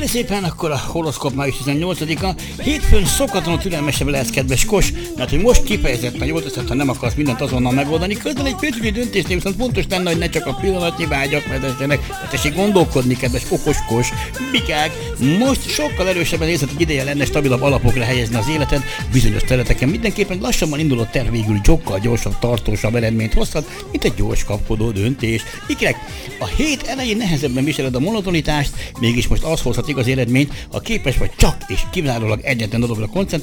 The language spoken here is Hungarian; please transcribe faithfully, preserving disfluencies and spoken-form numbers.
Kérlek szépen, akkor a horoszkóp május tizennyolcadika. Hétfőn szokatlanul türelmesebb lesz, kedves Kos, mert hogy most kifejezetten jól teszed, ha nem akarsz mindent azonnal megoldani. Közben egy pénzügyi döntésnél viszont fontos lenne, hogy ne csak a pillanatnyi vágyak vezessenek, de tessék gondolkodni, kedves okos Kos. Bikák, most sokkal erősebben érzed, hogy ideje lenne stabilabb alapokra helyezni az életed, bizonyos területeken mindenképpen lassabban induló terv végül sokkal gyorsabb, tartósabb eredményt hozhat, mint egy gyors kapkodó döntés. Ikrek, a hét elején nehezebben viseled a monotonitást, mégis most az hozhat igaz eredményt, ha képes vagy csak és kizárólag egyetlen dologra koncentrálni,